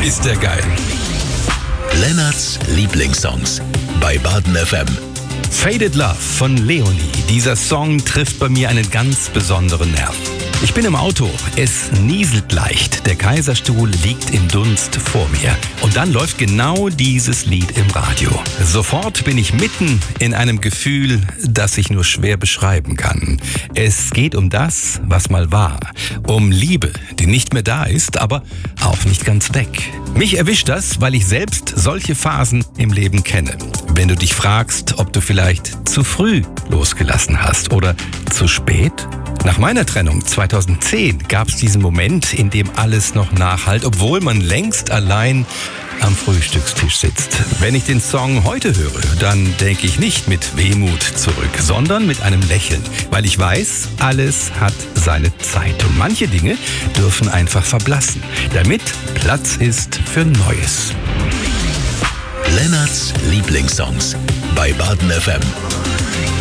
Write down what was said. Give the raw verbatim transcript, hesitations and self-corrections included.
ist der geil. Lennarts Lieblingssongs bei Baden F M. Faded Love von Leonie. Dieser Song trifft bei mir einen ganz besonderen Nerv. Ich bin im Auto, es nieselt leicht, der Kaiserstuhl liegt im Dunst vor mir. Und dann läuft genau dieses Lied im Radio. Sofort bin ich mitten in einem Gefühl, das ich nur schwer beschreiben kann. Es geht um das, was mal war. Um Liebe, die nicht mehr da ist, aber auch nicht ganz weg. Mich erwischt das, weil ich selbst solche Phasen im Leben kenne. Wenn du dich fragst, ob du vielleicht zu früh losgelassen hast oder zu spät? Nach meiner Trennung zweitausendzehn gab es diesen Moment, in dem alles noch nachhallt, obwohl man längst allein am Frühstückstisch sitzt. Wenn ich den Song heute höre, dann denke ich nicht mit Wehmut zurück, sondern mit einem Lächeln, weil ich weiß, alles hat seine Zeit und manche Dinge dürfen einfach verblassen, damit Platz ist für Neues. Lennarts Lieblingssongs bei Baden F M.